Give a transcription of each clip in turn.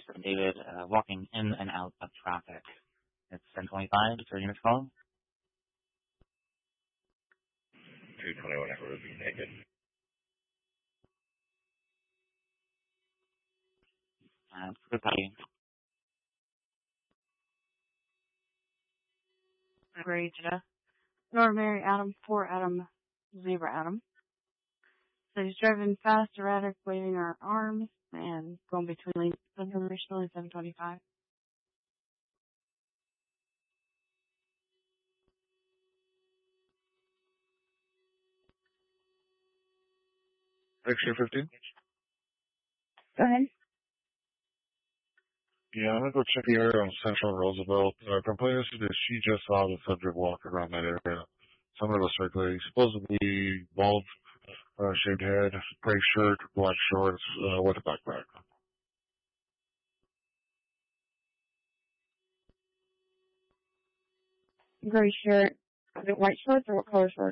David, walking in and out of traffic. It's 10:25. Is your unit call? 221 at Ruby, naked. Good party. Ready to Nora Mary Adam 4 Adam Zebra Adam. So he's driving fast, erratic, waving our arms, and going between lanes. Information only 725. Extra 15? Go ahead. Yeah, I'm gonna go check the area on Central Roosevelt. Complaint is that she just saw the subject walking around that area. Some of us circulating. Supposedly bald, shaved head, gray shirt, black shorts, with a backpack. Gray shirt. Is it white shorts or what color shorts?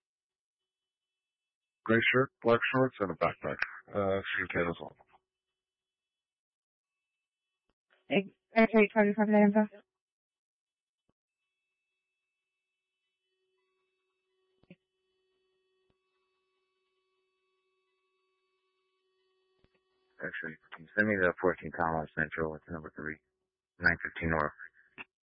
Gray shirt, black shorts, and a backpack. Shaved head as well. X-ray 25 for that info. Actually, can you send me the 14 Commerce Central? It's number 3, 915 North.